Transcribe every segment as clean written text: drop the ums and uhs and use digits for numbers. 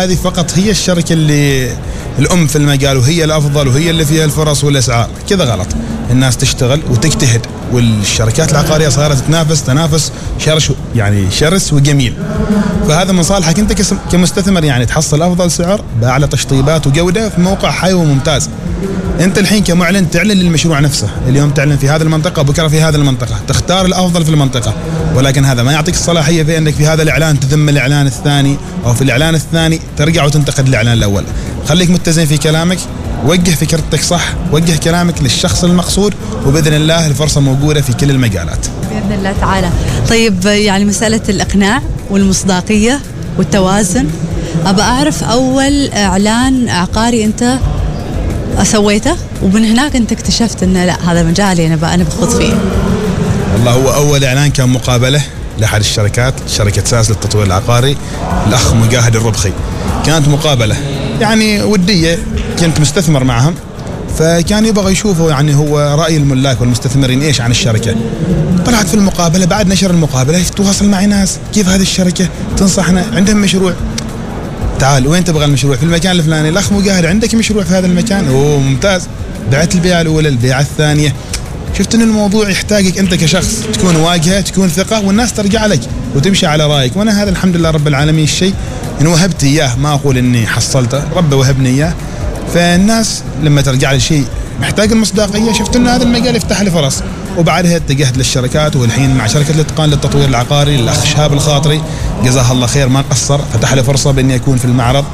هذه فقط هي الشركة اللي الأم في المجال وهي الأفضل وهي اللي فيها الفرص والأسعار. كذا غلط. الناس تشتغل وتجتهد، والشركات العقارية صارت تنافس شرس وجميل. فهذا من صالحك أنت كمستثمر، يعني تحصل أفضل سعر بأعلى تشطيبات وجودة في موقع حي وممتاز. أنت الحين كمعلن تعلن للمشروع نفسه، اليوم تعلن في هذه المنطقة، بكرة في هذه المنطقة، تختار الأفضل في المنطقة، ولكن هذا ما يعطيك الصلاحية في أنك في هذا الإعلان تذم الإعلان الثاني، أو في الإعلان الثاني ترجع وتنتقد الإعلان الأول. خليك متزن في كلامك، وجه فكرتك صح، وجه كلامك للشخص المقصود، وبإذن الله الفرصة موجودة في كل المجالات بإذن الله تعالى. طيب يعني مسألة الإقناع والمصداقية والتوازن، أبى أعرف أول إعلان عقاري أنت سويته ومن هناك أنت اكتشفت أن لا هذا مجالي أنا بخوض فيه. والله هو أول إعلان كان مقابلة لأحد الشركات، شركة ساس للتطوير العقاري، الأخ مجاهد الربخي. كانت مقابلة يعني ودية، كنت مستثمر معهم، فكان يبغى يشوفوا يعني هو رأي الملاك والمستثمرين إيش عن الشركة. طلعت في المقابلة، بعد نشر المقابلة يتواصل معي ناس، كيف هذه الشركة تنصحنا، عندهم مشروع، تعال وين تبغى المشروع؟ في المكان الفلاني. الأخ مجاهد عندك مشروع في هذا المكان؟ أوه ممتاز. بعت البيعة الأولى، البيعة الثانية. شفت إن الموضوع يحتاجك أنت كشخص تكون واجهة، تكون ثقة، والناس ترجع لك وتمشي على رأيك. وأنا هذا الحمد لله رب العالمين الشيء إن وهبت إياه، ما أقول إني حصلته، رب وهبني إياه. فالناس لما ترجع لي شيء محتاج المصداقية، شفت إن هذا المجال يفتح لي فرص، وبعدها اتجهت للشركات. والحين مع شركة الاتقان للتطوير العقاري الأخ شهاب الخاطري جزاه الله خير ما قصر، فتح لي فرصة بإني أكون في المعرض،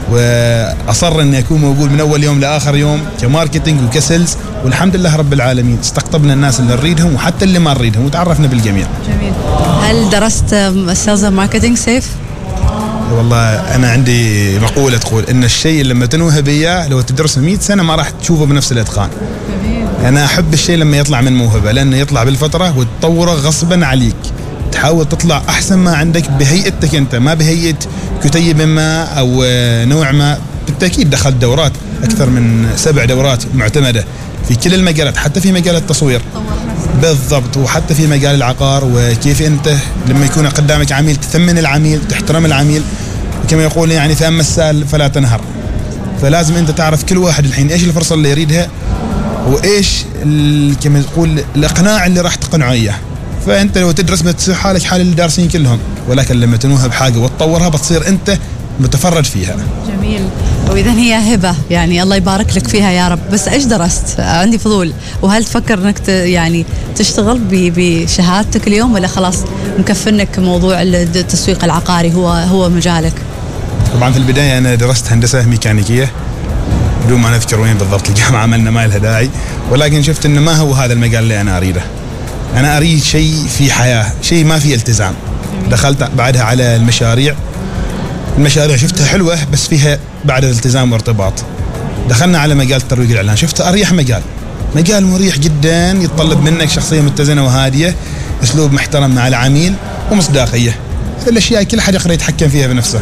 وأصر إني أكون موجود من أول يوم لآخر يوم كماركتينج وكسيلز. والحمد لله رب العالمين استقطبنا الناس اللي نريدهم وحتى اللي ما نريدهم وتعرفنا بالجميع. جميل. هل درست سيلز ماركتينج سيف؟ والله أنا عندي مقولة تقول إن الشيء اللي لما تنوهب إياه لو تدرسه 100 سنة ما راح تشوفه بنفس الإتقان. أنا أحب الشيء لما يطلع من موهبة، لأنه يطلع بالفترة وتطوره غصبا عليك. تحاول تطلع أحسن ما عندك بهيئتك أنت، ما بهيئة كتيب ما أو نوع ما. بالتأكيد دخلت دورات أكثر من 7 دورات معتمدة في كل المجالات، حتى في مجال التصوير بالضبط، وحتى في مجال العقار، وكيف أنت لما يكون قدامك عميل تثمن العميل، تحترم العميل، كما يقول يعني فأما السائل فلا تنهر. فلازم أنت تعرف كل واحد الحين إيش الفرصة اللي يريدها، وإيش كما يقول الإقناع اللي راح تقنعه إياه. فأنت لو تدرس بتصير حالك حال اللي دارسين كلهم، ولكن لما تنوها بحاجة وتطورها بتصير أنت متفرد فيها. جميل. وإذا هي هبة يعني الله يبارك لك فيها يا رب. بس إيش درست؟ عندي فضول. وهل تفكر إنك يعني تشتغل بشهادتك اليوم، ولا خلاص مكفنك موضوع التسويق العقاري هو مجالك؟ طبعا في البداية أنا درست هندسة ميكانيكية بدون ما نذكر وين بالضبط الجامعة، عملنا ما لها داعي، ولكن شفت إنه ما هو هذا المجال اللي أنا أريده. أنا أريد شيء في حياة، شيء ما فيه التزام. دخلت بعدها على المشاريع شفتها حلوة بس فيها بعد الالتزام وارتباط. دخلنا على مجال الترويج الإعلان، شفت أريح مجال مريح جدا، يتطلب منك شخصية متزنة وهادية، أسلوب محترم مع العميل، ومصداقية. الأشياء كل حد يقدر يتحكم فيها بنفسه.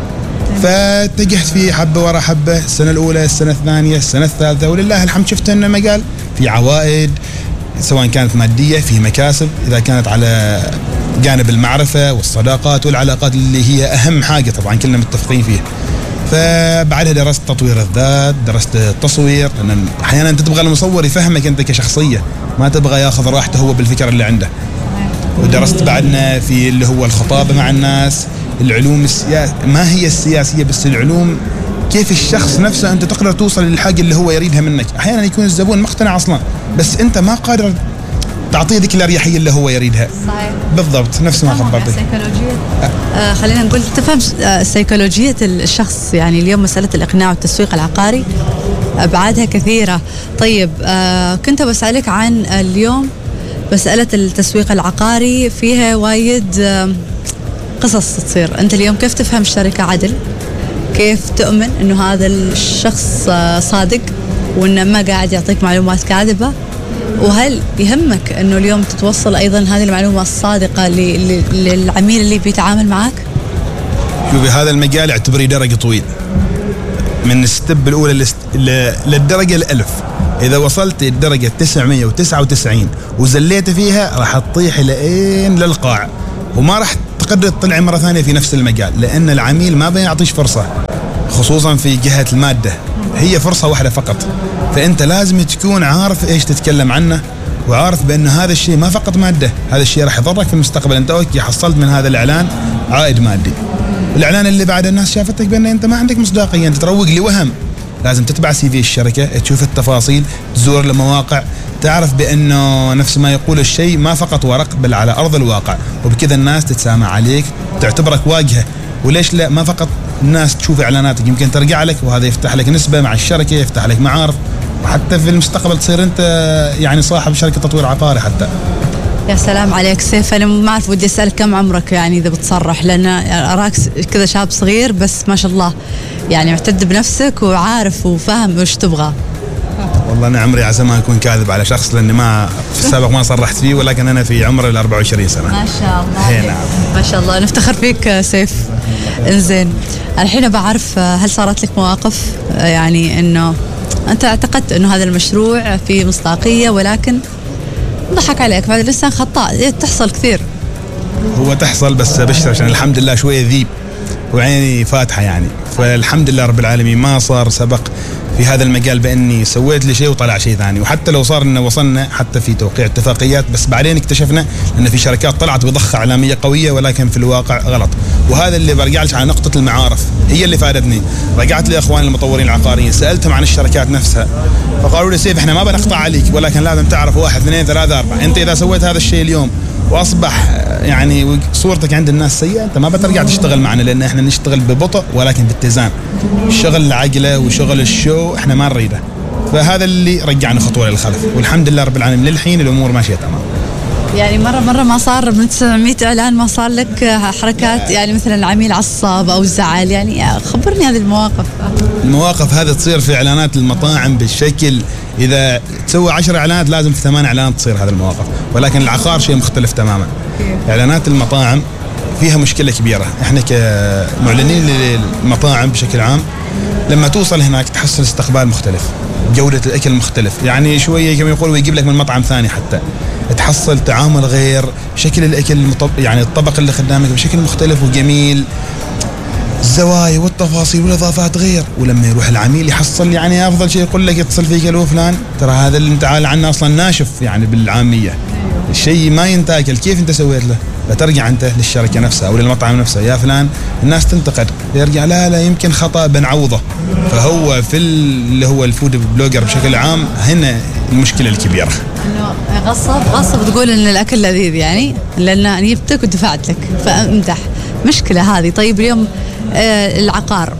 فاتجهت فيه حبة ورا حبة، السنة الأولى، السنة الثانية، السنة الثالثة، ولله الحمد شفت أن المجال في عوائد سواء كانت مادية، في مكاسب إذا كانت على جانب المعرفة والصداقات والعلاقات اللي هي أهم حاجة طبعا كلنا متفقين فيه. فبعدها درست تطوير الذات، درست التصوير، لأن أحيانا أنت تبغى المصور يفهمك أنت كشخصية، ما تبغى ياخذ راحته هو بالفكرة اللي عنده. ودرست بعدنا في اللي هو الخطابة مع الناس، العلوم ما هي السياسية بس العلوم كيف الشخص نفسه أنت تقدر توصل للحاجة اللي هو يريدها منك. أحيانا يكون الزبون مقتنع أصلا بس أنت ما قادر تعطيه ذيك الأريحية اللي هو يريدها. صحيح. بالضبط نفس ما خبرتك. خلينا نقول تفهم سيكولوجية الشخص. يعني اليوم مسألة الإقناع والتسويق العقاري أبعادها كثيرة. طيب كنت بسألك عن اليوم مسألة التسويق العقاري فيها وايد قصص تصير. أنت اليوم كيف تفهم الشركة عدل؟ كيف تؤمن إنه هذا الشخص صادق وإنه ما قاعد يعطيك معلومات كاذبة؟ وهل يهمك إنه اليوم تتوصل أيضا هذه المعلومة الصادقة للعميل اللي بيتعامل معك؟ شوفي هذا المجال اعتبري درجة طويل من الستب الأولى للدرجة الألف. إذا وصلت الدرجة 999 وزليت فيها راح تطيح لين للقاع، وما راح تقدر تطلع مرة ثانية في نفس المجال، لأن العميل ما بيعطيش فرصة. خصوصا في جهة المادة. هي فرصة واحدة فقط، فأنت لازم تكون عارف إيش تتكلم عنه، وعارف بأن هذا الشيء ما فقط مادة، هذا الشيء راح يضرك في المستقبل. أنت أوكي حصلت من هذا الإعلان عائد مادي، الإعلان اللي بعد الناس شافتك بأن أنت ما عندك مصداقية، أنت تروج لوهم. لازم تتبع CV الشركة، تشوف التفاصيل، تزور المواقع، تعرف بأنه نفس ما يقول الشيء ما فقط ورق بل على أرض الواقع، وبكذا الناس تتسامع عليك، تعتبرك واجهة. وليش لا؟ ما فقط الناس تشوف إعلاناتك، يمكن ترجع لك وهذا يفتح لك نسبة مع الشركة، يفتح لك معارف، وحتى في المستقبل تصير أنت يعني صاحب شركة تطوير عقاري حتى. يا سلام عليك سيف. أنا ما أعرف، ودي أسألك كم عمرك يعني إذا بتصرح، لأن أراك كذا شاب صغير بس ما شاء الله يعني معتد بنفسك وعارف وفاهم وش تبغى. والله أنا عمري عسى ما أكون كاذب على شخص، لأني ما في السابق ما صرحت فيه، ولكن أنا في عمر 24 سنة. ما شاء الله. نعم. ما شاء الله، نفتخر فيك سيف. إنزين، الحين بعرف هل صارت لك مواقف يعني إنه أنت اعتقدت إنه هذا المشروع فيه مصداقية ولكن ضحك عليك بعد الإنسان خطأ، تحصل كثير. هو تحصل، بس بشتر عشان الحمد لله شوية ذيب وعيني فاتحة يعني، فالحمد لله رب العالمين ما صار سبق في هذا المجال بأني سويت لي شيء وطلع شيء ثاني. وحتى لو صار إنه وصلنا حتى في توقيع اتفاقيات، بس بعدين اكتشفنا أن في شركات طلعت بضخة إعلامية قوية ولكن في الواقع غلط. وهذا اللي برجع لك على نقطة المعارف، هي اللي فادتني. رجعت لإخواني المطورين العقاريين، سألتهم عن الشركات نفسها، فقالوا لي سيف إحنا ما بنقطع عليك، ولكن لازم تعرف 1 2 3 4. أنت إذا سويت هذا الشيء اليوم واصبح يعني صورتك عند الناس سيئه، انت ما بترجع تشتغل معنا، لان احنا نشتغل ببطء ولكن باتزان. الشغل العجله وشغل الشو احنا ما نريده، فهذا اللي رجعنا خطوه للخلف، والحمد لله رب العالمين للحين الامور ماشيه تمام. يعني مرة ما صار من 900 إعلان ما صار لك حركات يعني مثلا العميل عصب أو زعل؟ يعني خبرني هذه المواقف. المواقف هذه تصير في إعلانات المطاعم بالشكل، إذا تسوي 10 إعلانات لازم في 8 إعلانات تصير هذه المواقف، ولكن العقار شيء مختلف تماما. إعلانات المطاعم فيها مشكلة كبيرة، إحنا كمعلنين للمطاعم بشكل عام لما توصل هناك تحصل استقبال مختلف، جودة الأكل مختلف، يعني شوية كما يقول ويجيب لك من مطعم ثاني، حتى تحصل تعامل غير، شكل الأكل يعني الطبق اللي قدامك بشكل مختلف وجميل، الزوايا والتفاصيل والإضافات غير. ولما يروح العميل يحصل يعني أفضل شيء يقول لك يتصل فيك لو فلان ترى هذا اللي انت عال عنه أصلا ناشف، يعني بالعامية الشيء ما ينتاكل، كيف انت سويت له؟ فترجع انت للشركة نفسها او للمطعم نفسه، يا فلان الناس تنتقد، يرجع لا يمكن خطأ بنعوضه. فهو في اللي هو الفود بلوجر بشكل عام هنا المشكلة الكبيرة، انه غصب تقول ان الاكل لذيذ، يعني لان جبتك ودفعت لك فامدح. مشكلة هذه. طيب اليوم العقار،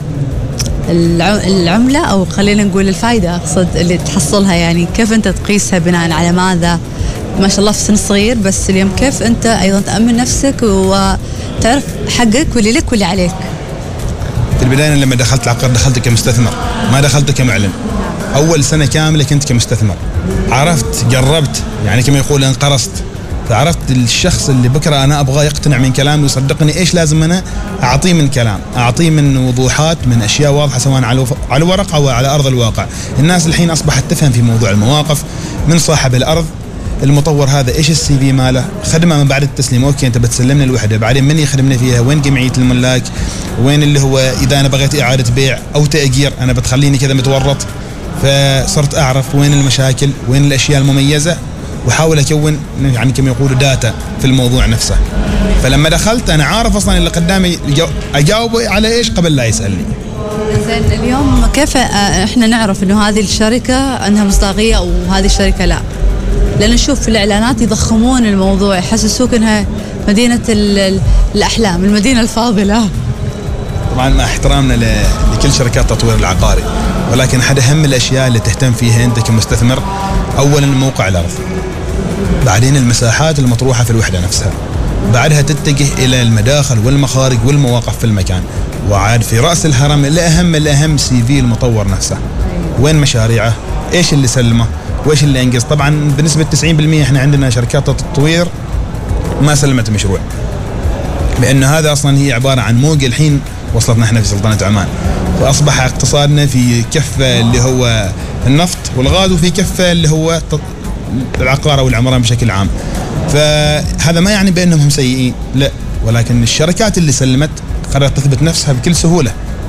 العملة او خلينا نقول الفائدة اقصد اللي تحصلها، يعني كيف انت تقيسها؟ بناء على ماذا؟ ما شاء الله في سن صغير، بس اليوم كيف انت ايضا تأمن نفسك وتعرف حقك واللي لك واللي عليك؟ في البداية لما دخلت العقار دخلت كمستثمر، ما دخلت كمعلن. اول سنة كاملة كنت كمستثمر، عرفت جربت يعني كما يقول انقرصت، فعرفت الشخص اللي بكره انا ابغى يقتنع من كلامي ويصدقني ايش لازم انا اعطيه من كلام، اعطيه من وضوحات، من اشياء واضحه سواء على الورق او على ارض الواقع. الناس الحين اصبحت تفهم في موضوع المواقف، من صاحب الارض، المطور هذا ايش السي في ماله، خدمه من بعد التسليم، اوكي انت بتسلمني الوحده، بعدين من يخدمني فيها، وين جمعيه الملاك، وين اللي هو اذا انا بغيت اعاده بيع او تاجير انا بتخليني كذا متورط. فصرت اعرف وين المشاكل، وين الاشياء المميزه، وحاول اكون يعني كما يقولوا داتا في الموضوع نفسه. فلما دخلت انا عارف اصلا اللي قدامي اجاوبه على ايش قبل لا يسالني. زين، اليوم كيف احنا نعرف انه هذه الشركه انها مصداقيه او هذه الشركه لا؟ لان نشوف في الاعلانات يضخمون الموضوع، يحسسوك انها مدينه الاحلام، المدينه الفاضله. طبعا مع احترامنا لكل شركات تطوير العقاري، ولكن احد اهم الاشياء اللي تهتم فيها انت كمستثمر اولا موقع الارض، بعدين المساحات المطروحه في الوحده نفسها، بعدها تتجه الى المداخل والمخارج والمواقف في المكان، وعاد في راس الهرم الاهم سي في المطور نفسه، وين مشاريعه، ايش اللي سلمه وايش اللي انجز. طبعا بنسبه 90% احنا عندنا شركات التطوير ما سلمت مشروع، لان هذا اصلا هي عباره عن موجه الحين وصلتنا احنا في سلطنه عمان، واصبح اقتصادنا في كفه اللي هو النفط والغاز، وفي كفه اللي هو العقار او العمران بشكل عام. فهذا ما يعني بانهم سيئين، لا، ولكن الشركات اللي سلمت قررت تثبت نفسها بكل سهوله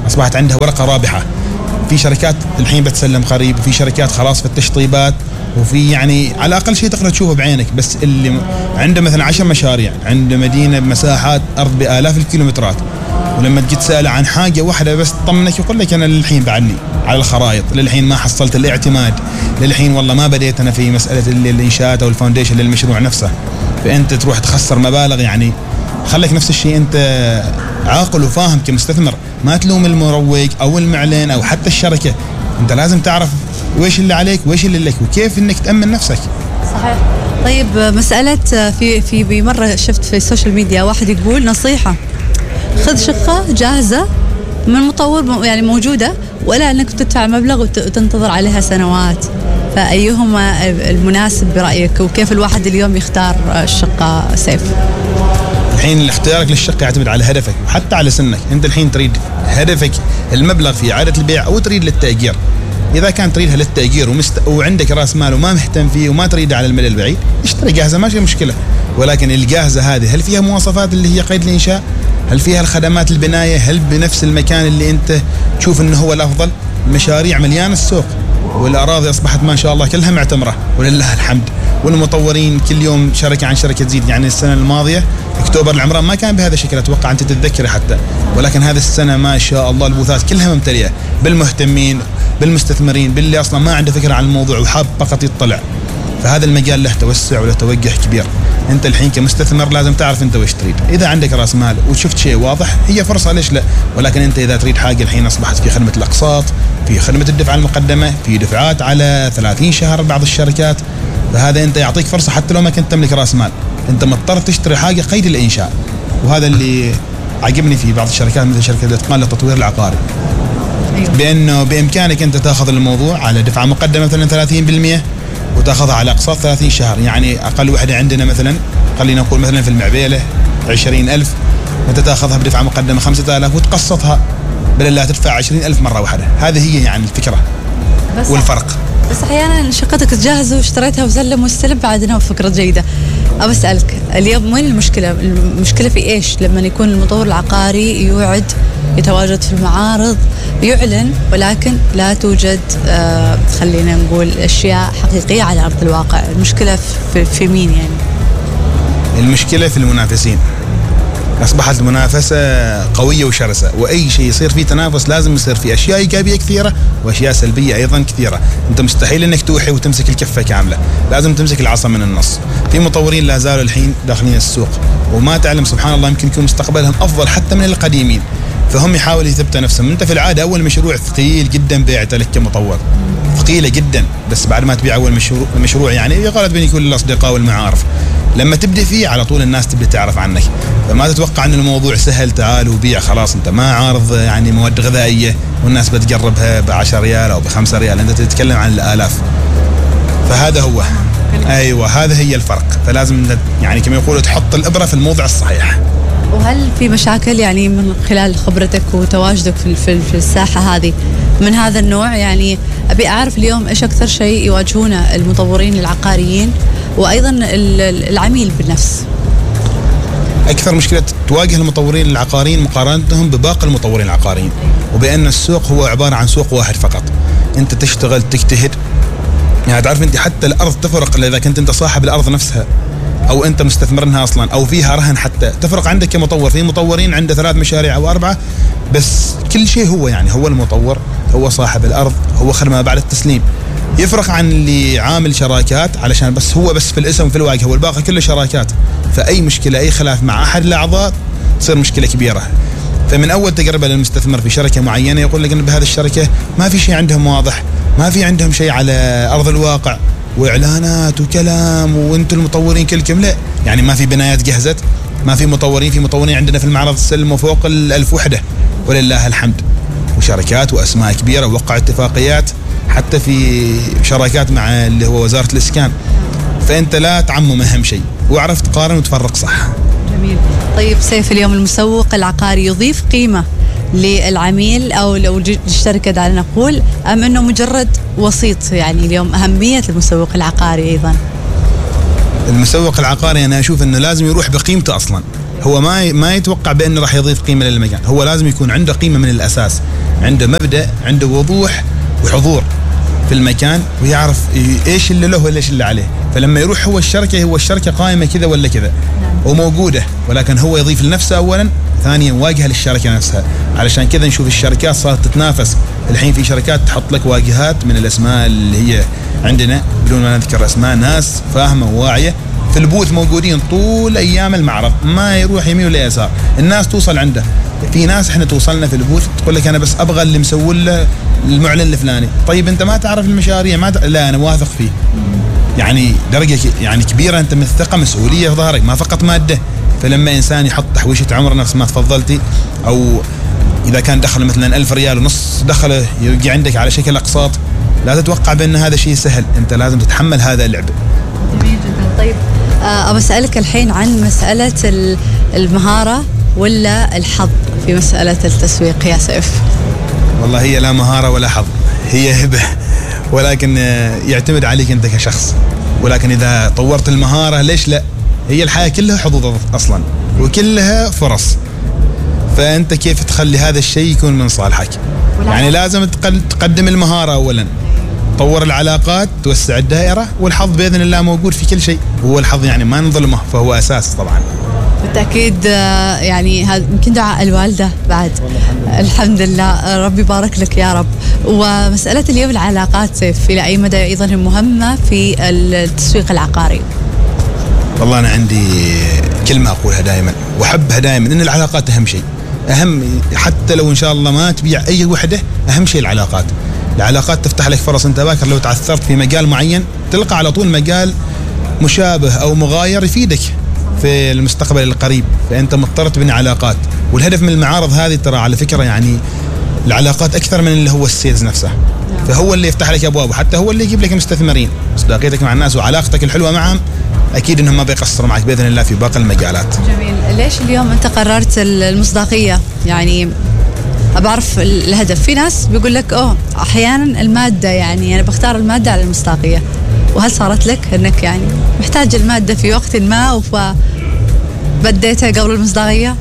اصبحت عندها ورقه رابحه. في شركات الحين بتسلم قريب، وفي شركات خلاص في التشطيبات، وفي يعني على اقل شيء تقدر تشوفه بعينك. بس اللي عنده مثلا 10 مشاريع، عنده مدينه بمساحات ارض بالاف الكيلومترات، ولما تجي تساله عن حاجه واحده بس تطمنك يقول لك انا للحين بعدني على الخرائط، للحين ما حصلت الاعتماد، للحين والله ما بديت انا في مساله الانشاءات او الفاونديشن للمشروع نفسه. فانت تروح تخسر مبالغ. يعني خليك نفس الشيء انت عاقل وفاهم كمستثمر، ما تلوم المروج او المعلن او حتى الشركه. انت لازم تعرف ويش اللي عليك ويش اللي لك وكيف انك تامن نفسك. صحيح. طيب مساله في بمره شفت في السوشيال ميديا واحد يقول نصيحه: خذ شقه جاهزه من مطور يعني موجوده، ولا انك تدفع مبلغ وتنتظر عليها سنوات. فايهما المناسب برايك، وكيف الواحد اليوم يختار الشقه سيف؟ الحين اختيارك للشقه يعتمد على هدفك وحتى على سنك. انت الحين تريد هدفك المبلغ في اعاده البيع او تريد للتاجير. اذا كان تريدها للتاجير وعندك راس مال وما مهتم فيه وما تريدها على المدى البعيد، اشتري جاهزه ما في مشكله. ولكن الجاهزه هذه هل فيها مواصفات اللي هي قيد الانشاء؟ هل فيها الخدمات البنايه؟ هل بنفس المكان اللي انت تشوف انه هو الافضل؟ مشاريع مليان السوق، والاراضي اصبحت ما شاء الله كلها معتمره ولله الحمد. والمطورين كل يوم شركه عن شركه تزيد. يعني السنه الماضيه اكتوبر العمران ما كان بهذا الشكل، اتوقع انت تتذكري حتى. ولكن هذه السنه ما شاء الله البوثات كلها ممتلئه بالمهتمين، بالمستثمرين، باللي اصلا ما عنده فكره عن الموضوع وحاب فقط يطلع. فهذا المجال له توسع وله توجه كبير. انت الحين كمستثمر لازم تعرف انت وش تريد. اذا عندك راس مال وشفت شيء واضح هي فرصه، ليش لا؟ ولكن انت اذا تريد حاجه الحين اصبحت في خدمه الاقساط، في خدمه الدفع المقدمه، في دفعات على 30 شهر بعض الشركات، فهذا انت يعطيك فرصه حتى لو ما كنت تملك راس مال، انت مضطر تشتري حاجه قيد الانشاء. وهذا اللي عجبني في بعض الشركات مثل شركه الاتقان للتطوير العقاري، بانه بامكانك انت تاخذ الموضوع على دفعه مقدمه مثلا 30% وتاخذها على اقساط 30 شهر. يعني اقل وحده عندنا مثلا خلينا نقول مثلا في المعبيله 20,000، انت تاخذها بدفعه مقدمه 5000 وتقسطها بدل لا تدفع 20,000 مره واحده. هذه هي يعني الفكره والفرق. بس احيانا شقتك تجهز واشتريتها وسلم واستلم بعدنا فكره جيده. ابى اسالك اليوم وين المشكله؟ المشكله في ايش؟ لما يكون المطور العقاري يوعد، يتواجد في المعارض، يعلن، ولكن لا توجد خلينا نقول اشياء حقيقيه على ارض الواقع. المشكله في مين يعني؟ المشكله في المنافسين. اصبحت المنافسه قويه وشرسه، واي شيء يصير فيه تنافس لازم يصير فيه اشياء ايجابيه كثيره واشياء سلبيه ايضا كثيره. انت مستحيل انك توحي وتمسك الكفه كامله، لازم تمسك العصا من النص. في مطورين لا زالوا الحين داخلين السوق وما تعلم سبحان الله يمكن يكون مستقبلهم افضل حتى من القديمين، فهم يحاولوا يثبتوا نفسهم. انت في العاده اول مشروع ثقيل جدا بيعته لك كمطور، ثقيله جدا، بس بعد ما تبيع اول مشروع يعني يغلط بين كل الاصدقاء والمعارف، لما تبدا فيه على طول الناس تبدا تعرف عنك. فما تتوقع ان الموضوع سهل تعال وبيع خلاص. انت ما عارض يعني مواد غذائيه والناس بتقربها ب10 ريال او ب5 ريال، انت تتكلم عن الالاف. فهذا هو ايوه هذا هي الفرق. فلازم يعني كما يقولوا تحط الابره في الموضع الصحيح. وهل في مشاكل يعني من خلال خبرتك وتواجدك في الساحه هذه من هذا النوع؟ يعني ابي اعرف اليوم ايش اكثر شيء يواجهونه المطورين العقاريين وايضا العميل بالنفس. اكثر مشكله تواجه المطورين العقاريين مقارنتهم بباقي المطورين العقاريين، وبان السوق هو عباره عن سوق واحد فقط. انت تشتغل تجتهد، يعني تعرف انت حتى الارض تفرق اذا كنت انت صاحب الارض نفسها او انت مستثمرنها اصلا او فيها رهن، حتى تفرق عندك كمطور. في مطورين عنده 3 مشاريع او 4 بس كل شيء هو يعني هو المطور، هو صاحب الارض، هو خدمه بعد التسليم. يفرق عن اللي عامل شراكات علشان بس هو بس في الاسم في الواجهه والباقي كله شراكات. فاي مشكله اي خلاف مع احد الاعضاء تصير مشكله كبيره. فمن اول تجربه للمستثمر في شركه معينه يقول لك ان بهذه الشركه ما في شيء عندهم واضح، ما في عندهم شيء على ارض الواقع، واعلانات وكلام وانتم المطورين كلكم لا، يعني ما في بنايات جهزت، ما في مطورين. في مطورين عندنا في المعرض السلم وفوق 1000 وحده ولله الحمد، وشركات واسماء كبيره ووقع اتفاقيات حتى في شراكات مع اللي هو وزاره الاسكان. فانت لا تعمم اهم شيء واعرف تقارن وتفرق صح. جميل. طيب سيف، اليوم المسوق العقاري يضيف قيمه للعميل او لو الشركه دعنا نقول، ام انه مجرد وسيط؟ يعني اليوم اهميه المسوق العقاري ايضا. المسوق العقاري انا اشوف انه لازم يروح بقيمته اصلا. هو ما يتوقع بأنه راح يضيف قيمة للمكان. هو لازم يكون عنده قيمة من الأساس، عنده مبدأ، عنده وضوح وحضور في المكان، ويعرف ايش اللي له وايش اللي عليه. فلما يروح هو الشركة قائمة كذا ولا كذا وموجودة، ولكن هو يضيف لنفسه أولا، ثانيا واجهة للشركة نفسها. علشان كذا نشوف الشركات صارت تتنافس. الحين في شركات تحط لك واجهات من الأسماء اللي هي عندنا بدون ما نذكر أسماء، ناس فاهمة وواعية في البوث موجودين طول أيام المعرض، ما يروح يمين ولا يسار، الناس توصل عنده. في ناس احنا توصلنا في البوث تقول لك أنا بس أبغى اللي مسوي له المعلن الفلاني. طيب أنت ما تعرف المشاريع، لا أنا واثق فيه. يعني درجة يعني كبيرة، أنت مثقة، مسؤولية في ظهرك، ما فقط مادة. فلما إنسان يحط تحويشة عمر نفس ما تفضلتي، أو إذا كان دخل مثلا 1000 ريال ونص دخله يجي عندك على شكل أقساط، لا تتوقع بأن هذا شيء سهل، أنت لازم تتحمل هذا اللعب. جميل جدا. طيب أبى أسألك الحين عن مسألة المهارة ولا الحظ في مسألة التسويق يا سيف؟ والله هي لا مهارة ولا حظ، هي هبة، ولكن يعتمد عليك أنت كشخص. ولكن إذا طورت المهارة ليش لا؟ هي الحياة كلها حظوظ أصلا وكلها فرص، فأنت كيف تخلي هذا الشيء يكون من صالحك؟ يعني لازم تقدم المهارة أولا، طور العلاقات، توسع الدائرة، والحظ بإذن الله موجود في كل شيء. هو الحظ يعني ما نظلمه، فهو أساس طبعا. بالتأكيد. يعني هذا يمكن دعاء الوالدة بعد. الحمد لله، ربي يبارك لك يا رب. ومسألة اليوم العلاقات سيف إلى أي مدى أيضا مهمة في التسويق العقاري؟ والله أنا عندي كلمة أقولها دائما وأحبها دائما، إن العلاقات أهم شيء. أهم، حتى لو إن شاء الله ما تبيع أي وحدة، أهم شيء العلاقات. العلاقات تفتح لك فرص. أنت باكر لو تعثرت في مجال معين تلقى على طول مجال مشابه أو مغاير يفيدك في المستقبل القريب، فأنت مضطر تبني علاقات. والهدف من المعارض هذه ترى على فكرة يعني العلاقات أكثر من اللي هو السيلز نفسه، فهو اللي يفتح لك أبواب، وحتى هو اللي يجيب لك مستثمرين. مصداقيتك مع الناس وعلاقتك الحلوة معهم أكيد إنهم ما بيقصروا معك بإذن الله في باقي المجالات. جميل. ليش اليوم أنت قررت المصداقية؟ يعني بعرف الهدف. في ناس بيقول لك أحيانا المادة، يعني أنا بختار المادة على المصداقية. وهل صارت لك أنك يعني محتاج المادة في وقت ما وبديتها قبل المصداقية؟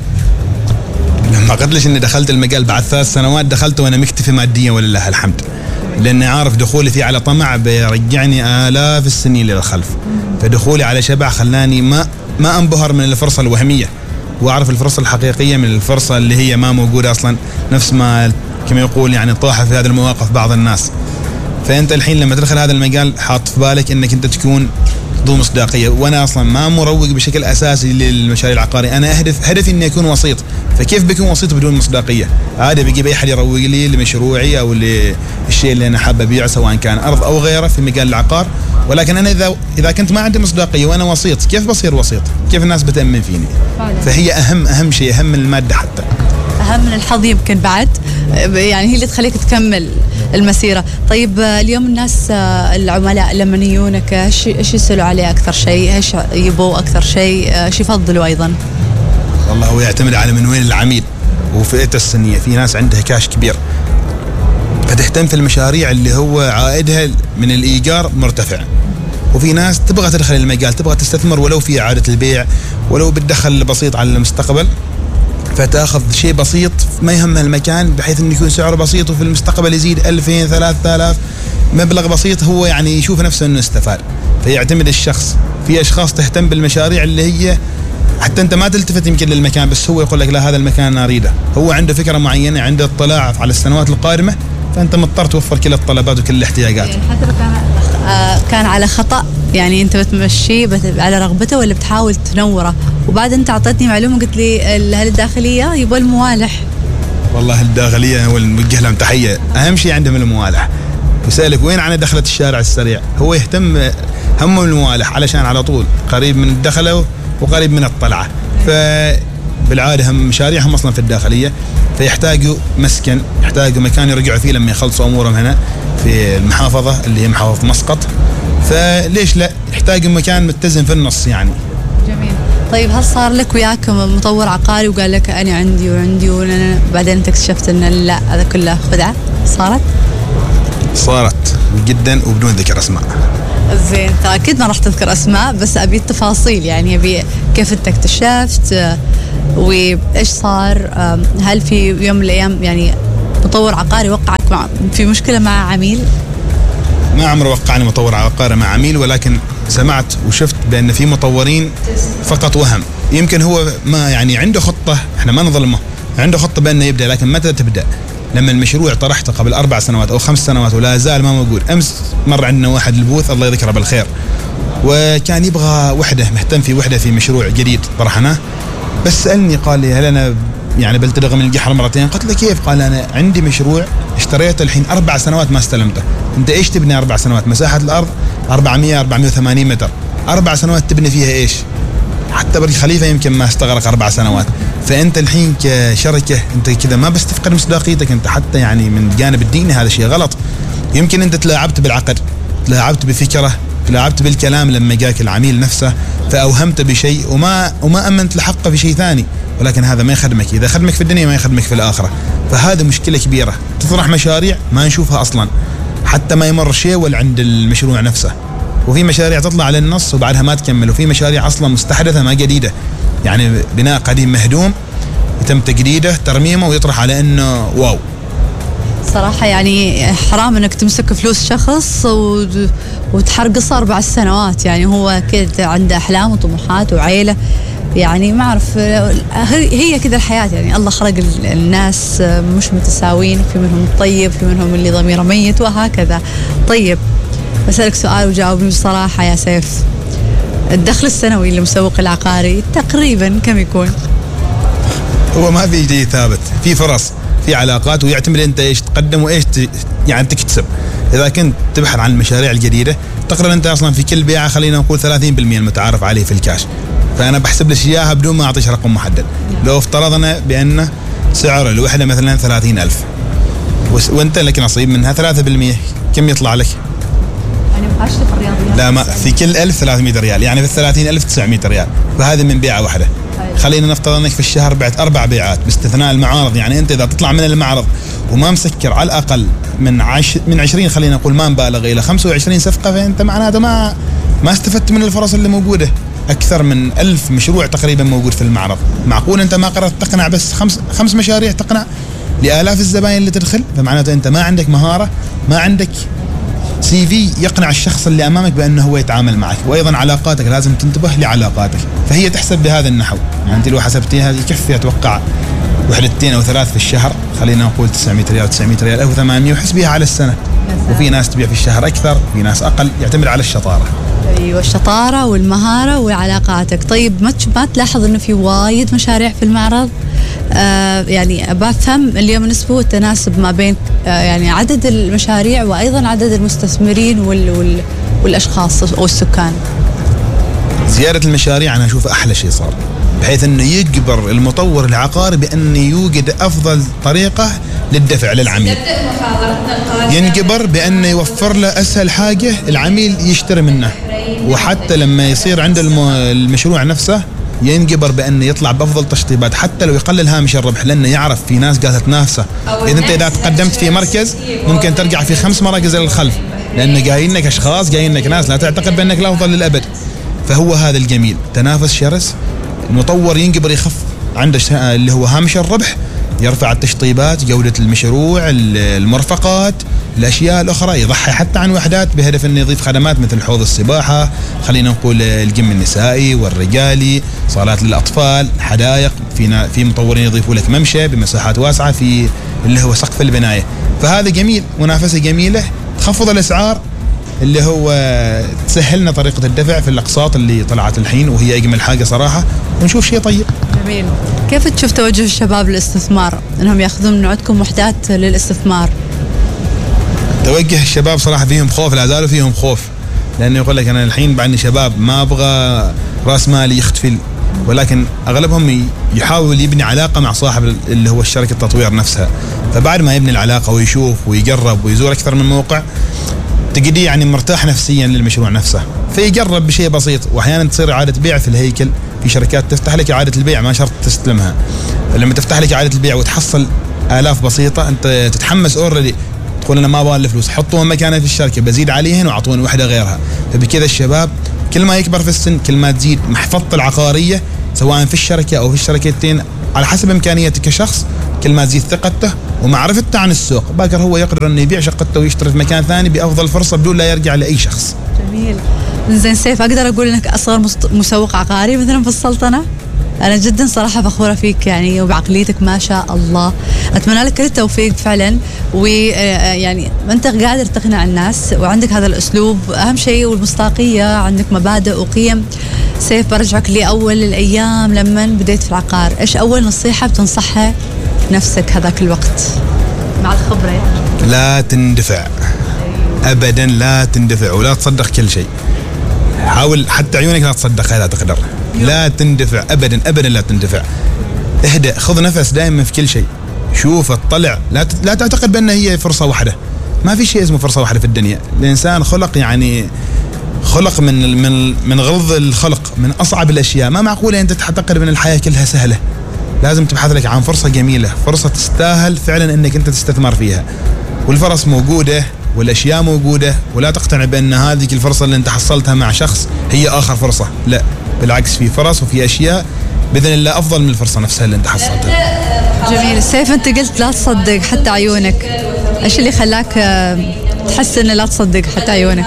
ما قدلش إني دخلت المجال بعد 3 سنوات، دخلت وأنا مكتفي ماديا ولله الحمد، لأني عارف دخولي فيه على طمع بيرجعني آلاف السنين للخلف. فدخولي على شبع خلاني ما أنبهر من الفرصة الوهمية، وأعرف الفرصة الحقيقية من الفرصة اللي هي ما موجودة أصلا، نفس ما كما يقول يعني طاح في هذه المواقف بعض الناس. فأنت الحين لما تدخل هذا المجال حاط في بالك أنك أنت تكون ذو مصداقية. وأنا أصلا ما مروج بشكل أساسي للمشاريع العقارية، أنا هدفي أني أكون وسيط. فكيف بكون وسيط بدون مصداقية؟ عادي بيجيب أي حد يروج لي لمشروعي أو للشيء اللي أنا حابب أبيعه، سواء كان أرض أو غيره في مجال العقار. ولكن أنا إذا كنت ما عندي مصداقية وأنا وسيط، كيف بصير وسيط؟ كيف الناس بتأمن فيني؟ فهي أهم شيء، أهم من المادة، حتى أهم من الحظ يمكن بعد، يعني هي اللي تخليك تكمل المسيرة. طيب اليوم الناس العملاء لما يجونك ايش يسألوا عليه أكثر شيء؟ ايش يبوا أكثر شيء؟ ايش يفضلوا أيضا؟ والله هو يعتمد على من وين العميل وفئته السنية. في ناس عندها كاش كبير فتهتم في المشاريع اللي هو عائدها من الإيجار مرتفع، وفي ناس تبغى تدخل المجال، تبغى تستثمر ولو في إعادة البيع، ولو بتدخل بسيط على المستقبل، فتاخذ شيء بسيط ما يهمه المكان، بحيث انه يكون سعره بسيط وفي المستقبل يزيد 2000 3000 مبلغ بسيط، هو يعني يشوف نفسه انه استفاد. فيعتمد الشخص. في اشخاص تهتم بالمشاريع اللي هي حتى انت ما تلتفت يمكن للمكان، بس هو يقول لك لا هذا المكان انا اريده، هو عنده فكره معينه، عنده اطلاع على السنوات القادمه، فانت مضطر توفر كل الطلبات وكل الاحتياجات. يعني حتى لو كان على خطأ، يعني انت بتمشيه على رغبته ولا بتحاول تنوره؟ وبعد انت اعطيتني معلومه، قلت لي اهل الداخليه يبغى الموالح. والله الداخليه هو الموجه لهم تحيه، اهم شيء عندهم الموالح. وسالك وين عن دخلة الشارع السريع، هو يهتم همه الموالح علشان على طول قريب من الدخله وقريب من الطلعه. فبالعاده هم مشاريعهم اصلا في الداخليه، فيحتاجوا مسكن، يحتاجوا مكان يرجعوا فيه لما يخلصوا امورهم هنا في المحافظه اللي هي محافظه مسقط. فليش لا، يحتاجوا مكان متزن في النص يعني. جميل. طيب هل صار لك وياك مطور عقاري وقال لك انا عندي بعدين انت اكتشفت ان لا هذا كله خدعه؟ صارت جدا وبدون ذكر اسماء. زين، اكيد ما راح تذكر اسماء، بس ابي التفاصيل، يعني ابي كيف انت اكتشفت وايش صار. هل في يوم من الايام يعني مطور عقاري وقعك في مشكله مع عميل؟ ما عمره وقعني مطور عقاري مع عميل، ولكن سمعت وشفت بان في مطورين فقط وهم. يمكن هو ما يعني عنده خطه، احنا ما نظلمه، عنده خطه بانه يبدا، لكن متى تبدا؟ لما المشروع طرحته قبل 4 سنوات او 5 سنوات ولا زال ما موجود. امس مر عندنا واحد البوث الله يذكره بالخير، وكان يبغى وحده، مهتم في وحده في مشروع جديد طرحناه، بس سالني قال لي هل انا يعني بلتدغ من القحر مرتين؟ قلت له كيف؟ قال انا عندي مشروع اشتريته الحين 4 سنوات ما استلمته. انت ايش تبني 4 سنوات؟ مساحه الارض 480 متر، 4 سنوات تبني فيها ايش؟ حتى برج خليفه يمكن ما استغرق 4 سنوات. فانت الحين كشركه انت كذا ما بس تفقد مصداقيتك، انت حتى يعني من الجانب الديني هذا شيء غلط. يمكن انت تلاعبت بالعقد، تلاعبت بفكره، تلاعبت بالكلام لما جاك العميل نفسه، فاوهمت بشيء وما امنت لحقه في شيء ثاني، ولكن هذا ما يخدمك. اذا خدمك في الدنيا ما يخدمك في الاخره. فهذه مشكله كبيره، تطرح مشاريع ما نشوفها اصلا، حتى ما يمر شيء عند المشروع نفسه. وفي مشاريع تطلع على النص وبعدها ما تكمل، وفي مشاريع اصلا مستحدثه ما جديده، يعني بناء قديم مهدوم يتم تجديده ترميمه ويطرح على انه واو. صراحه يعني حرام انك تمسك فلوس شخص وتحرقصه 4 سنوات، يعني هو كذا عنده احلام وطموحات وعيله، يعني ما اعرف، هي كذا الحياه، يعني الله خلق الناس مش متساويين، في منهم الطيب، في منهم اللي ضميره ميت، وهكذا. طيب بسألك سؤال وجاوبني بصراحة يا سيف، الدخل السنوي للمسوق العقاري تقريبا كم يكون؟ هو ما في شيء ثابت، في فرص، في علاقات، ويعتمد انت ايش تقدم وايش يعني تكتسب. اذا كنت تبحث عن المشاريع الجديده تقريبا انت اصلا في كل بيعه خلينا نقول 30% المتعارف عليه في الكاش، فانا بحسب لك اياها بدون ما اعطيش رقم محدد. لو افترضنا بان سعر الوحده مثلا 30,000 وانت لك نصيب منها 3%، كم يطلع لك؟ في الرياضيات لا، ما في كل 1000 300 ريال، يعني في 30,000 900 ريال، فهذه من بيعه واحده. خلينا نفترض انك في الشهر بعت 4 بيعات باستثناء المعارض، يعني انت اذا تطلع من المعرض وما مسكر على الاقل من 20 خلينا نقول ما نبالغ الى 25 صفقه، فانت معناته ما استفدت من الفرص اللي موجوده. اكثر من 1000 مشروع تقريبا موجود في المعرض، معقول انت ما قررت تقنع بس 5 مشاريع تقنع لالاف الزباين اللي تدخل؟ فمعناته انت ما عندك مهاره، ما عندك CV يقنع الشخص اللي امامك بانه هو يتعامل معك. وايضا علاقاتك لازم تنتبه لعلاقاتك، فهي تحسب بهذا النحو. يعني انت لو حسبتيها يكفي اتوقع وحدتين او 3 في الشهر، خلينا نقول 900 ريال 900 ريال او 800، وحسبيها على السنه. وفي ناس تبيع في الشهر اكثر، في ناس اقل، يعتمد على الشطاره. ايوه، الشطاره والمهاره وعلاقاتك. طيب ما تلاحظ انه في وايد مشاريع في المعرض؟ يعني بفهم اليوم النسبة والتناسب ما بين يعني عدد المشاريع وايضا عدد المستثمرين والاشخاص او السكان. زياده المشاريع انا اشوف احلى شيء صار، بحيث انه يجبر المطور العقاري بان يوجد افضل طريقه للدفع للعميل. ينجبر بانه يوفر له اسهل حاجه العميل يشتري منه، وحتى لما يصير عند المشروع نفسه ينجبر بانه يطلع بافضل تشطيبات، حتى لو يقلل هامش الربح، لانه يعرف في ناس قاعده تنافسه. اذا تقدمت في مركز ممكن ترجع في 5 مراكز للخلف، لانه جايينك اشخاص، جايينك ناس لا تعتقد بانك الافضل للابد. فهو هذا الجميل، تنافس شرس. المطور ينجبر يخف عنده اللي هو هامش الربح، يرفع التشطيبات، جودة المشروع، المرفقات، الأشياء الأخرى، يضحي حتى عن وحدات بهدف أنه يضيف خدمات مثل حوض السباحة، خلينا نقول الجيم النسائي والرجالي، صالات للأطفال، حدائق. في مطورين يضيفوا لك ممشى بمساحات واسعة في اللي هو سقف البناية. فهذا جميل، منافسة جميلة، تخفض الأسعار اللي هو تسهلنا طريقة الدفع في الأقساط اللي طلعت الحين، وهي أجمل حاجة صراحة، ونشوف شيء طيب. جميل. كيف تشوف توجه الشباب للاستثمار؟ أنهم يأخذون من عندكم وحدات للاستثمار؟ توجه الشباب صراحة فيهم خوف، لا زالوا فيهم خوف، لأنه يقول لك أنا الحين بعدني شباب ما أبغى رأس مالي يختفل، ولكن أغلبهم يحاول يبني علاقة مع صاحب اللي هو الشركة التطوير نفسها. فبعد ما يبني العلاقة ويشوف ويجرب ويزور أكثر من موقع، تجديه يعني مرتاح نفسيا للمشروع نفسه، فيجرب بشيء بسيط. واحيانا تصير اعاده بيع في الهيكل، في شركات تفتح لك اعاده البيع ما شرط تستلمها. فلما تفتح لك اعاده البيع وتحصل الاف بسيطه، انت تتحمس اوريدي يقول أنا ما أبغى الفلوس، حطوهم مكانها في الشركة بزيد عليهن وأعطوني واحدة غيرها. فبكذا الشباب كل ما يكبر في السن كل ما تزيد محفظته العقارية سواء في الشركة أو في الشركتين على حسب إمكانياتك كشخص، كل ما تزيد ثقته ومعرفته عن السوق، باكر هو يقدر أنه يبيع شقته ويشتري في مكان ثاني بأفضل فرصة بدون لا يرجع لأي شخص. جميل. زين سيف، أقدر أقول أنك أصغر مسوق عقاري مثلا في السلطنة؟ أنا جدا صراحة فخورة فيك يعني وبعقليتك ما شاء الله. أتمنى لك كل التوفيق فعلا، ويعني أنت قادر تقنع الناس وعندك هذا الأسلوب أهم شيء، والمصداقية، عندك مبادئ وقيم. سيف، برجعك لأول الأيام لما بديت في العقار، إيش أول نصيحة بتنصحها نفسك هذاك الوقت مع الخبرة يعني؟ لا تندفع أبدا، لا تندفع ولا تصدق كل شيء. حاول حتى عيونك لا تصدقها لا تقدر. لا تندفع أبدا أبدا، لا تندفع. اهدأ، خذ نفس دائما في كل شيء. شوف، اطلع، لا تعتقد بأن هي فرصة واحدة. ما في شيء اسمه فرصة واحدة في الدنيا. الإنسان خلق يعني خلق من غلظ الخلق، من أصعب الأشياء. ما معقولة أنت تعتقد أن الحياة كلها سهلة. لازم تبحث لك عن فرصة جميلة، فرصة تستاهل فعلا أنك أنت تستثمر فيها. والفرص موجودة والأشياء موجودة، ولا تقتنع بأن هذه الفرصة اللي أنت حصلتها مع شخص هي آخر فرصة. لا، بالعكس، في فرص وفي أشياء بإذن الله أفضل من الفرصة نفسها اللي أنت حصلتها. جميل. سيف، أنت قلت لا تصدق حتى عيونك، إيش اللي خلاك تحس إن لا تصدق حتى عيونك؟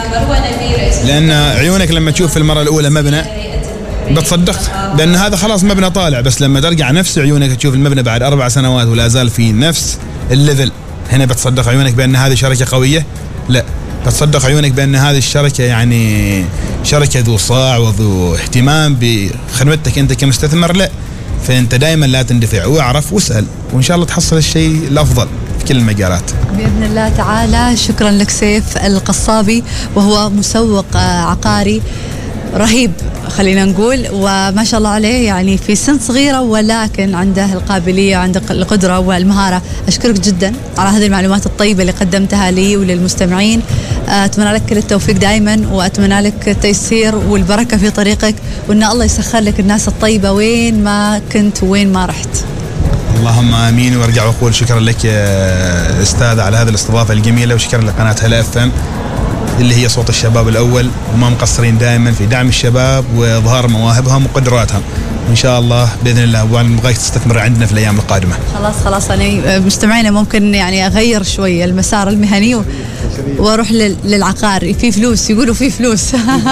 لأن عيونك لما تشوف في المرة الأولى مبنى بتصدق بأن هذا خلاص مبنى طالع، بس لما ترجع نفس عيونك تشوف المبنى بعد 4 سنوات ولا زال في نفس الليفل، هنا بتصدق عيونك بأن هذه شركة قوية؟ لا، بتصدق عيونك بأن هذه الشركة يعني شركة ذو صاع وذو اهتمام بخدمتك أنت كمستثمر. لا، فأنت دائما لا تندفع، واعرف واسأل، وإن شاء الله تحصل الشيء الأفضل في كل المجالات بإذن الله تعالى. شكرا لك سيف القصابي، وهو مسوق عقاري رهيب خلينا نقول، وما شاء الله عليه يعني في سن صغيرة ولكن عنده القابلية وعنده القدرة والمهارة. أشكرك جدا على هذه المعلومات الطيبة اللي قدمتها لي وللمستمعين. أتمنى لك كل التوفيق دائما، وأتمنى لك التيسير والبركة في طريقك، وأن الله يسخر لك الناس الطيبة وين ما كنت وين ما رحت. اللهم آمين. وارجع وأقول شكرا لك يا أستاذ على هذه الاستضافة الجميلة، وشكرا لقناة هلا FM اللي هي صوت الشباب الأول، وما مقصرين دائما في دعم الشباب وإظهار مواهبهم وقدراتهم. وإن شاء الله بإذن الله نبغاك تستثمر عندنا في الأيام القادمة. خلاص أنا مستمعينا ممكن يعني أغير شوية المسار المهني وأروح للعقار. في فلوس، يقولوا في فلوس.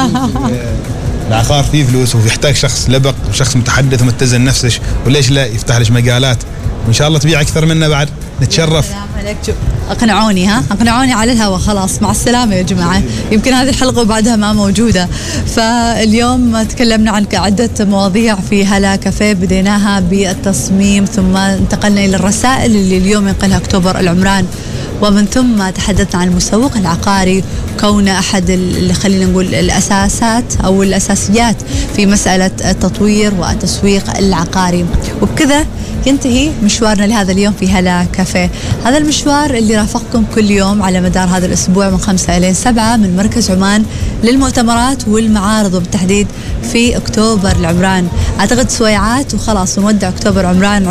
العقار فيه فلوس، ويحتاج شخص لبق وشخص متحدث ومتزن نفسه، وليش لا يفتح لك مجالات، وإن شاء الله تبيع أكثر منا بعد. نتشرف. اقنعوني على الهواء. خلاص، مع السلامة يا جماعة. يمكن هذه الحلقة وبعدها ما موجودة. فاليوم تكلمنا عن عدة مواضيع في هلا كافيه، بديناها بالتصميم، ثم انتقلنا إلى الرسائل اللي اليوم ينقلها أكتوبر العمران، ومن ثم تحدثنا عن المسوق العقاري كونه أحد اللي خلينا نقول الأساسات أو الأساسيات في مسألة التطوير والتسويق العقاري. وبكذا ينتهي مشوارنا لهذا اليوم في هلا كافيه. هذا المشوار اللي رافقكم كل يوم على مدار هذا الأسبوع من 5 إلى 7 من مركز عمان للمؤتمرات والمعارض، وبالتحديد في أكتوبر العمران. أعتقد سويعات وخلاص نودع أكتوبر عمران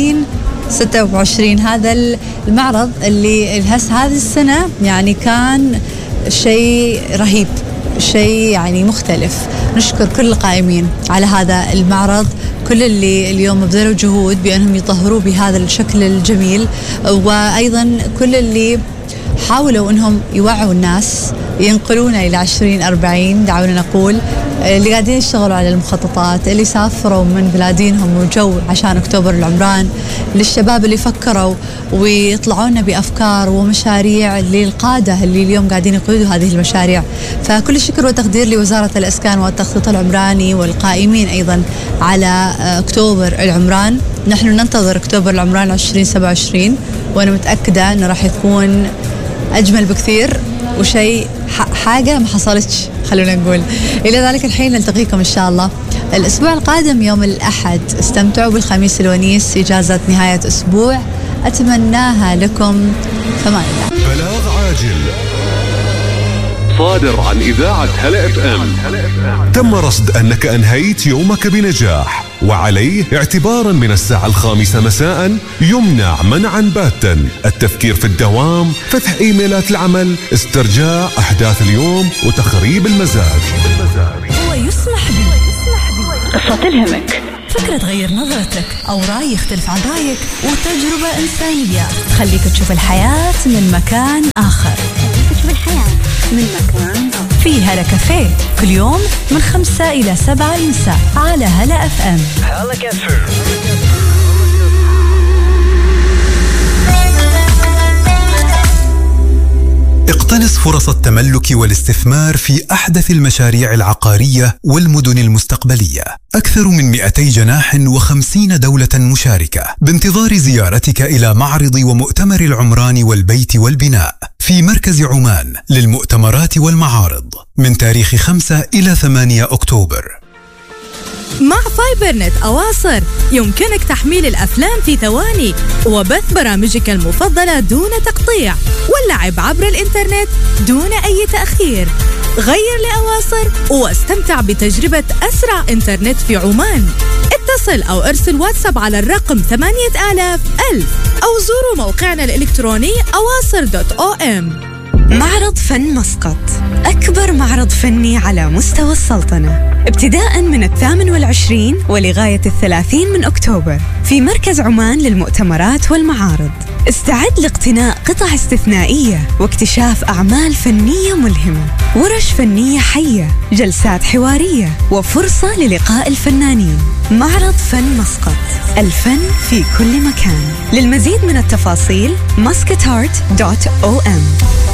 2026. هذا المعرض اللي هذه السنة يعني كان شيء رهيب، شيء يعني مختلف. نشكر كل القائمين على هذا المعرض، كل اللي اليوم بذلوا جهود بأنهم يطهروا بهذا الشكل الجميل، وأيضا كل اللي حاولوا أنهم يوعوا الناس ينقلونا إلى 2040. دعونا نقول اللي قاعدين يشتغلوا على المخططات، اللي سافروا من بلادينهم وجو عشان أكتوبر العمران، للشباب اللي فكروا ويطلعونا بأفكار ومشاريع للقادة اللي اليوم قاعدين يقودوا هذه المشاريع. فكل الشكر والتقدير لوزارة الإسكان والتخطيط العمراني والقائمين أيضا على أكتوبر العمران. نحن ننتظر أكتوبر العمران 2027، وأنا متأكدة أنه راح يكون أجمل بكثير وشيء حاجة ما حصلتش خلونا نقول. إلى ذلك الحين نلتقيكم إن شاء الله الأسبوع القادم يوم الأحد. استمتعوا بالخميس الونيس، إجازة نهاية أسبوع أتمناها لكم. فمان الله. بلاغ عاجل. الصادر عن إذاعة هلا اف ام. تم رصد أنك أنهيت يومك بنجاح، وعليه اعتبارا من الساعة 5 مساء يمنع منعا باتا التفكير في الدوام، فتح إيميلات العمل، استرجاع أحداث اليوم، وتخريب المزاج. هو يسمح بي قصة تلهمك، فكرة تغير نظرتك، أو رأي يختلف عن رأيك، وتجربة إنسانية تخليك تشوف الحياة من مكان آخر. في هلا كافيه كل يوم من 5 إلى 7 المساء على هلا اف ام. هلا كافيه. اقتنص فرص التملك والاستثمار في أحدث المشاريع العقارية والمدن المستقبلية. أكثر من 200 جناح و50 دولة مشاركة، بانتظار زيارتك إلى معرض ومؤتمر العمران والبيت والبناء في مركز عمان للمؤتمرات والمعارض من تاريخ 5 إلى 8 أكتوبر. مع فايبر نت أواصر يمكنك تحميل الأفلام في ثواني وبث برامجك المفضلة دون تقطيع، واللعب عبر الإنترنت دون أي تأخير. غير لأواصر واستمتع بتجربة أسرع إنترنت في عمان. اتصل أو ارسل واتساب على الرقم 8000 أو زوروا موقعنا الإلكتروني awaصر.om. معرض فن مسقط، أكبر معرض فني على مستوى السلطنة، ابتداء من 28 ولغاية 30 من أكتوبر في مركز عمان للمؤتمرات والمعارض. استعد لاقتناء قطع استثنائية واكتشاف أعمال فنية ملهمة، ورش فنية حية، جلسات حوارية، وفرصة للقاء الفنانين. معرض فن مسقط، الفن في كل مكان. للمزيد من التفاصيل muscatart.om.